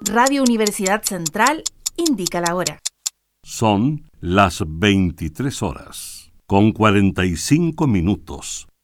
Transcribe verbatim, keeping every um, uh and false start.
Radio Universidad Central indica la hora. Son las veintitrés horas, con cuarenta y cinco minutos.